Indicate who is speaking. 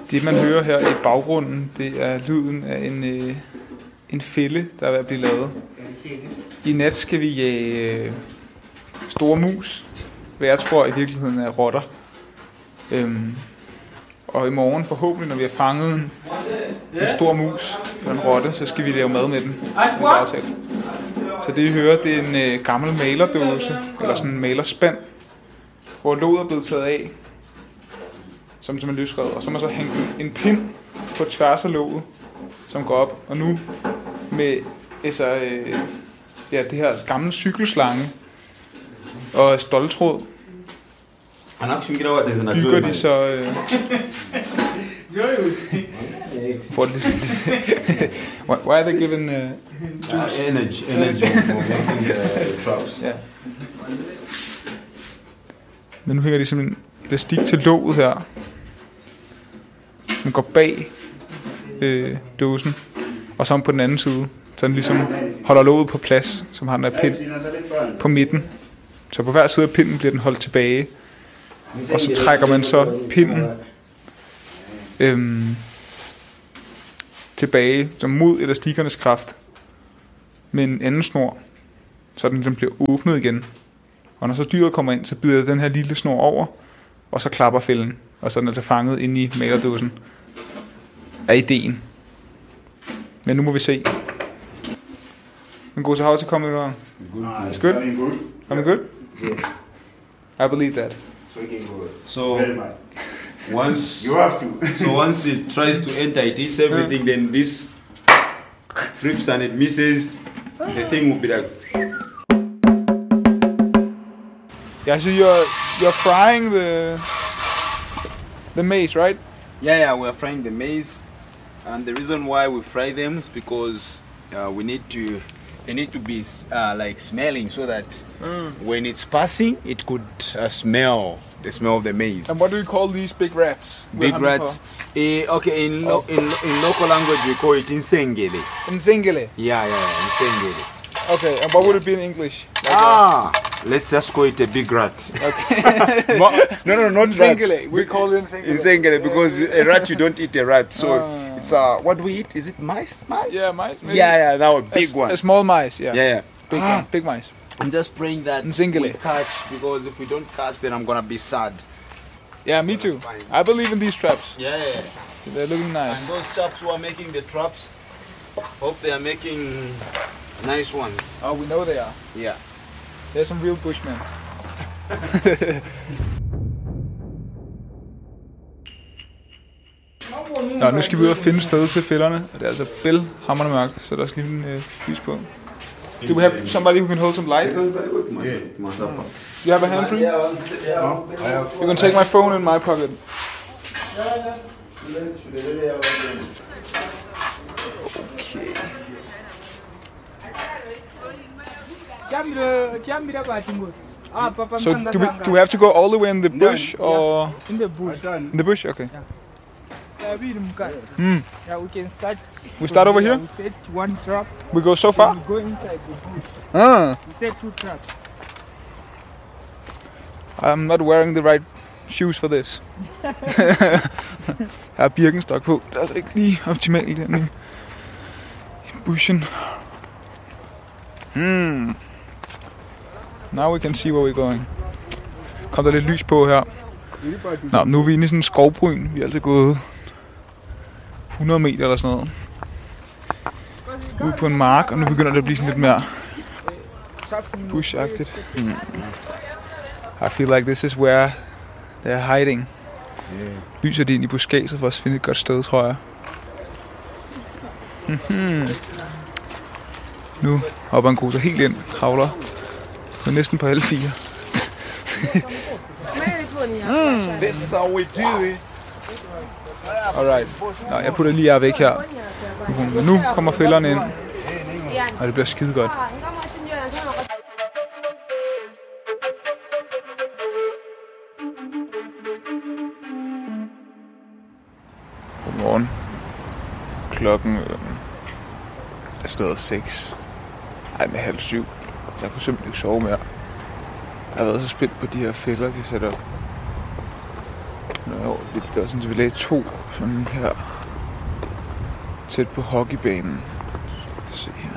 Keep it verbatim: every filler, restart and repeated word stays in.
Speaker 1: Det man hører her i baggrunden, det er lyden af en, øh, en fælde, der er ved at blive lavet. I nat skal vi jage øh, store mus, hvad jeg tror i virkeligheden er rotter. Øhm, og i morgen forhåbentlig, når vi har fanget en, en stor mus og en rotte, så skal vi lave mad med den. Så det I hører, det er en øh, gammel malerdåse, eller sådan en malerspand, hvor låget er blevet taget af, som, som er løsrevet, og så har man så hængt en, en pind på tværs af låget, som går op, og nu med altså, øh, ja, det her gamle cykelslange og stoltråd bygger de så øh, for det, why are they given uh,
Speaker 2: uh, energy energy for making the traps?
Speaker 1: Ja. Men nu hænger de simpelthen elastik til låget her, som går bag øh, dåsen, og så på den anden side, så den ligesom holder låget på plads, som har den her pind på midten. Så på hver side af pinden bliver den holdt tilbage, og så trækker man så pinden øhm, tilbage, som mod elastikernes kraft, med en anden snor, så den bliver åbnet igen. Og når så dyret kommer ind, så bider den her lille snor over, og så klapper fælden, og så er den altså fanget inde i malerdåsen af ideen. Men nu må vi se. Men god, så how's it coming along? It's good? Coming good?
Speaker 3: Yes.
Speaker 1: I believe that.
Speaker 2: So once you have to. So once it tries to enter, it eats everything. Then this trips and it misses. The thing will be like.
Speaker 1: Yeah, so you're you're frying the the maize, right?
Speaker 2: Yeah, yeah, we're frying the maize, and the reason why we fry them is because uh, we need to. They need to be uh, like smelling, so that mm. when it's passing, it could uh, smell the smell of the maize.
Speaker 1: And what do you call these big rats?
Speaker 2: Big rats. Uh, okay, in, lo- in in local language we call it insengele.
Speaker 1: Insengele.
Speaker 2: Yeah, yeah, yeah, insengele.
Speaker 1: Okay, and what would it be in English? Like
Speaker 2: ah, a, let's just call it a big rat.
Speaker 1: Okay.
Speaker 2: no, no, not
Speaker 1: insengele.
Speaker 2: Rat.
Speaker 1: We call it insengele.
Speaker 2: Insengele because a rat you don't eat a rat, so uh, it's uh what do we eat? Is it mice? Mice?
Speaker 1: Yeah, mice. Maybe.
Speaker 2: Yeah, yeah, now a big
Speaker 1: a,
Speaker 2: one.
Speaker 1: A small mice. Yeah.
Speaker 2: Yeah, yeah.
Speaker 1: Big
Speaker 2: ah.
Speaker 1: one, big mice.
Speaker 2: I'm just praying that
Speaker 1: insengele.
Speaker 2: we catch, because if we don't catch, then I'm gonna be sad.
Speaker 1: Yeah, me too. I believe in these traps.
Speaker 2: Yeah, yeah.
Speaker 1: They're looking nice.
Speaker 2: And those chaps who are making the traps, hope they are making nice ones.
Speaker 1: Oh, we know they are.
Speaker 2: Yeah.
Speaker 1: They're some real bushmen. Nå, nu skal vi ud og finde sted til fælderne, og det er altså bælhamrende mørkt, så der skal lige en øh, lys på. Do we have somebody who can hold some light?
Speaker 2: Yeah.
Speaker 1: You have a hand free? You can take my phone in my pocket. Okay. So do we, do we have to go all the way in the bush, or
Speaker 4: in the bush?
Speaker 1: In the bush, okay.
Speaker 4: Hmm. Yeah, we can start.
Speaker 1: We start over here.
Speaker 4: We set one trap.
Speaker 1: We go so far.
Speaker 4: We go inside the bush.
Speaker 1: Ah.
Speaker 4: We set two traps.
Speaker 1: I'm not wearing the right shoes for this. Jeg har Birkenstock på. Det er altså ikke lige optimalt her i bushen. Hmm. Now we can see where we're going. Kom der lidt lys på her. Nå, nu er vi inde i sådan en skovbryn. Vi er altså gået hundrede meter eller sådan noget. Ude på en mark, og nu begynder det at blive sådan lidt mere bush-agtigt. Hmm. I feel like this is where they're hiding. Lyser de ind i buskaget for at finde et godt sted, tror jeg. Mm-hmm. Nu hopper en gruser helt ind, kravler. Men næsten på alle fire.
Speaker 2: mm. This is how we do it.
Speaker 1: Alright. Nå, jeg putter lige jer væk her. Men nu kommer fælderne ind. Og det bliver skide godt. Godmorgen. Klokken øh, er stadig seks. Ej, med halv syv. Jeg kunne simpelthen ikke sove mere. Jeg har været så spændt på de her fælder, de sætter op. Nu Jo, det var sådan, at vi lagde to sådan her tæt på hockeybanen. Se her.